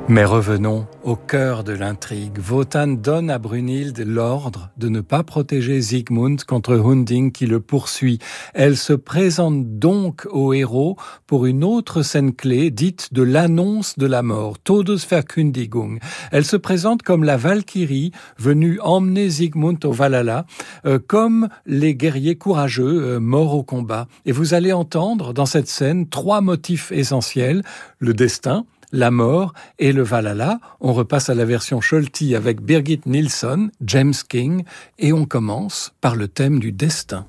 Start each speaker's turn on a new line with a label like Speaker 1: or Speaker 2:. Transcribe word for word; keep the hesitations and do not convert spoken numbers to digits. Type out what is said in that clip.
Speaker 1: Mais revenons au cœur de l'intrigue. Wotan donne à Brunhilde l'ordre de ne pas protéger Siegmund contre Hunding qui le poursuit. Elle se présente donc au héros pour une autre scène clé dite de l'annonce de la mort, Todesverkündigung. Elle se présente comme la Valkyrie venue emmener Siegmund au Valhalla, euh, comme les guerriers courageux euh, morts au combat. Et vous allez entendre dans cette scène trois motifs essentiels: le destin, la mort et le Valhalla. On repasse à la version Sholti avec Birgit Nilsson, James King, et on commence par le thème du destin.